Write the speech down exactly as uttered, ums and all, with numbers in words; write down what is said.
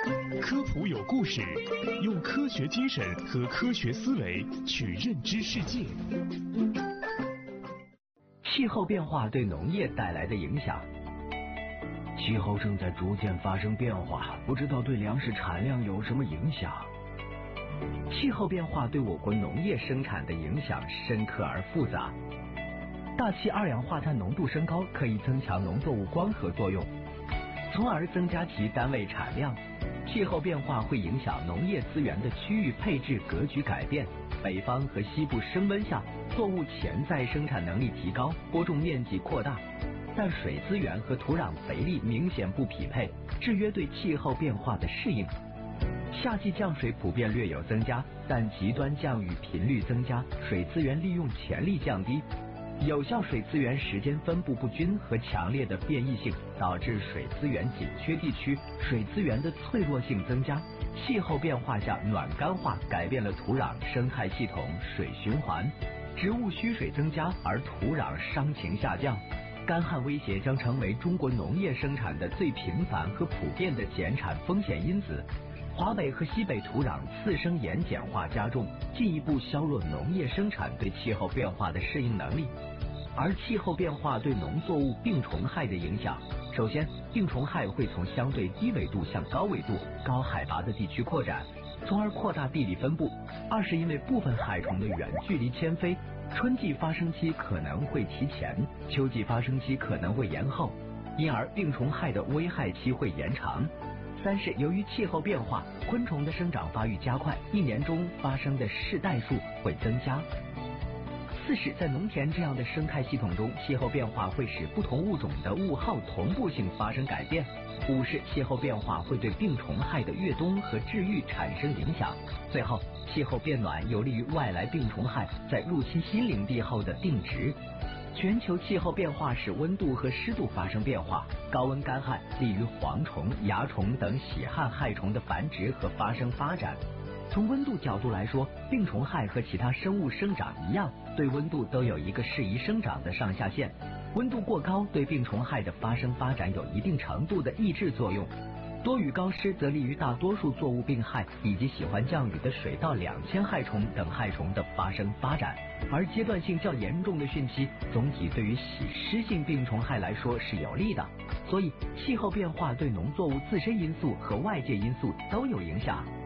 科普有故事，用科学精神和科学思维去认知世界。 气候变化对农业带来的影响。气候正在逐渐发生变化，不知道对粮食产量有什么影响。气候变化对我国农业生产的影响深刻而复杂。大气二氧化碳浓度升高可以增强农作物光合作用，从而增加其单位产量。气候变化会影响农业资源的区域配置格局改变，北方和西部升温下，作物潜在生产能力提高，播种面积扩大，但水资源和土壤肥力明显不匹配，制约对气候变化的适应。夏季降水普遍略有增加，但极端降雨频率增加，水资源利用潜力降低。有效水资源时间分布不均和强烈的变异性，导致水资源紧缺地区水资源的脆弱性增加。气候变化下暖干化改变了土壤生态系统水循环，植物需水增加，而土壤伤情下降。干旱威胁将成为中国农业生产的最频繁和普遍的减产风险因子。华北和西北土壤次生盐碱化加重，进一步削弱农业生产对气候变化的适应能力。而气候变化对农作物病虫害的影响，首先，病虫害会从相对低纬度向高纬度、高海拔的地区扩展，从而扩大地理分布。二是因为部分害虫的远距离迁飞，春季发生期可能会提前，秋季发生期可能会延后，因而病虫害的危害期会延长。三是由于气候变化，昆虫的生长发育加快，一年中发生的世代数会增加。四是在农田这样的生态系统中，气候变化会使不同物种的物候同步性发生改变。五是气候变化会对病虫害的越冬和治愈产生影响。最后，气候变暖有利于外来病虫害在入侵新领地后的定植。全球气候变化使温度和湿度发生变化，高温干旱利于蝗虫、蚜虫等喜旱害虫的繁殖和发生发展。从温度角度来说，病虫害和其他生物生长一样，对温度都有一个适宜生长的上下限。温度过高对病虫害的发生发展有一定程度的抑制作用，多雨高湿则利于大多数作物病害以及喜欢降雨的水稻两千害虫等害虫的发生发展。而阶段性较严重的汛期，总体对于喜湿性病虫害来说是有利的。所以，气候变化对农作物自身因素和外界因素都有影响。